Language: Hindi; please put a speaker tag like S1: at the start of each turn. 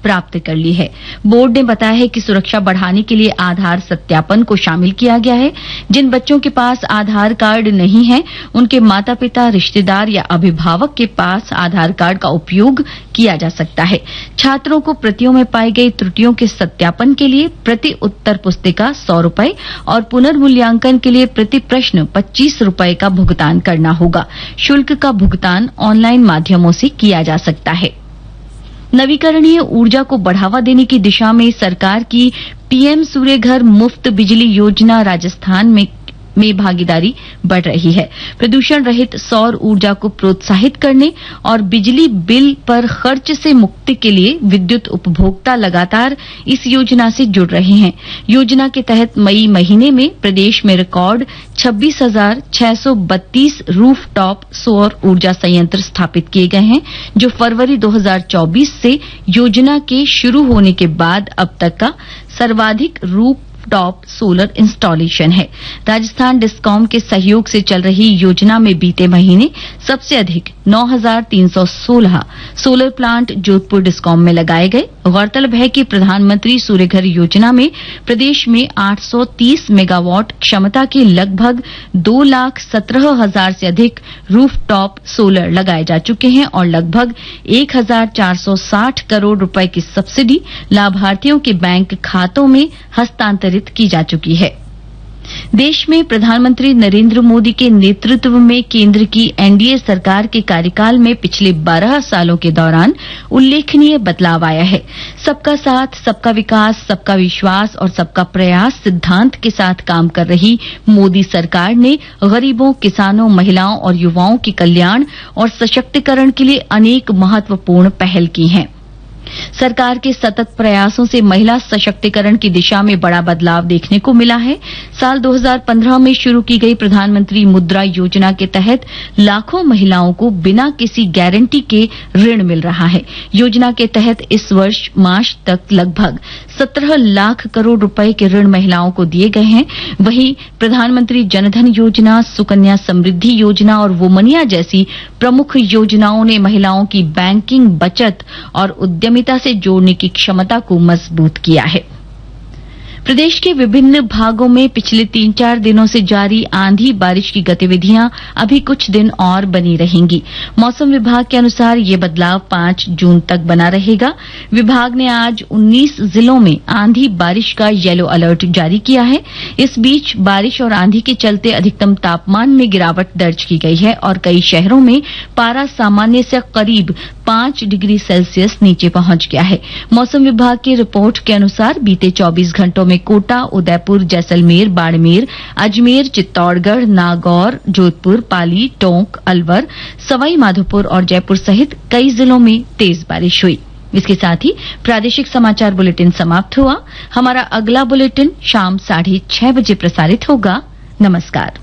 S1: प्राप्त कर ली है। बोर्ड ने बताया है कि सुरक्षा बढ़ाने के लिए आधार सत्यापन को शामिल किया गया है। जिन बच्चों के पास आधार कार्ड नहीं है, उनके माता पिता, रिश्तेदार या अभिभावक के पास आधार कार्ड का उपयोग किया जा सकता है। छात्रों को प्रतियों में पाई गई त्रुटियों के सत्यापन के लिए प्रति उत्तर पुस्तिका 100 रुपए और पुनर्मूल्यांकन के लिए प्रति प्रश्न 25 रुपए का भुगतान करना होगा। शुल्क का भुगतान ऑनलाइन माध्यमों से किया जा सकता है। नवीकरणीय ऊर्जा को बढ़ावा देने की दिशा में सरकार की पीएम सूर्य घर मुफ्त बिजली योजना राजस्थान में भागीदारी बढ़ रही है। प्रदूषण रहित सौर ऊर्जा को प्रोत्साहित करने और बिजली बिल पर खर्च से मुक्ति के लिए विद्युत उपभोक्ता लगातार इस योजना से जुड़ रहे हैं। योजना के तहत मई महीने में प्रदेश में रिकॉर्ड 26,632 रूफटॉप सौर ऊर्जा संयंत्र स्थापित किए गए हैं, जो फरवरी 2024 से योजना के शुरू होने के बाद अब तक का सर्वाधिक टॉप सोलर इंस्टॉलेशन है। राजस्थान डिस्कॉम के सहयोग से चल रही योजना में बीते महीने सबसे अधिक 9,316 सोलर प्लांट जोधपुर डिस्कॉम में लगाए गए। गौरतलब है कि प्रधानमंत्री सूर्य घर योजना में प्रदेश में 830 मेगावाट क्षमता के लगभग 2,17,000 से अधिक रूफटॉप सोलर लगाए जा चुके हैं और लगभग 1,460 करोड़ रुपए की सब्सिडी लाभार्थियों के बैंक खातों में हस्तांतरित की जा चुकी है। देश में प्रधानमंत्री नरेंद्र मोदी के नेतृत्व में केंद्र की एनडीए सरकार के कार्यकाल में पिछले 12 सालों के दौरान उल्लेखनीय बदलाव आया है। सबका साथ, सबका विकास, सबका विश्वास और सबका प्रयास सिद्धांत के साथ काम कर रही मोदी सरकार ने गरीबों, किसानों, महिलाओं और युवाओं के कल्याण और सशक्तिकरण के लिए अनेक महत्वपूर्ण पहल की हैं। सरकार के सतत प्रयासों से महिला सशक्तिकरण की दिशा में बड़ा बदलाव देखने को मिला है। साल 2015 में शुरू की गई प्रधानमंत्री मुद्रा योजना के तहत लाखों महिलाओं को बिना किसी गारंटी के ऋण मिल रहा है। योजना के तहत इस वर्ष मार्च तक लगभग 17 लाख करोड़ रुपए के ऋण महिलाओं को दिए गए हैं। वहीं प्रधानमंत्री जनधन योजना, सुकन्या समृद्धि योजना और वोमनिया जैसी प्रमुख योजनाओं ने महिलाओं की बैंकिंग, बचत और उद्यमिता से जोड़ने की क्षमता को मजबूत किया है। प्रदेश के विभिन्न भागों में पिछले 3-4 दिनों से जारी आंधी बारिश की गतिविधियां अभी कुछ दिन और बनी रहेंगी। मौसम विभाग के अनुसार ये बदलाव 5 जून तक बना रहेगा। विभाग ने आज 19 जिलों में आंधी बारिश का येलो अलर्ट जारी किया है। इस बीच बारिश और आंधी के चलते अधिकतम तापमान में गिरावट दर्ज की गई है और कई शहरों में पारा सामान्य से करीब 5 डिग्री सेल्सियस नीचे पहुंच गया है। मौसम विभाग की रिपोर्ट के अनुसार बीते 24 घंटों में कोटा, उदयपुर, जैसलमेर, बाड़मेर, अजमेर, चित्तौड़गढ़, नागौर, जोधपुर, पाली, टोंक, अलवर, सवाई माधोपुर और जयपुर सहित कई जिलों में तेज बारिश हुई। इसके साथ ही प्रादेशिक समाचार बुलेटिन समाप्त हुआ। हमारा अगला बुलेटिन शाम 6:30 बजे प्रसारित होगा। नमस्कार।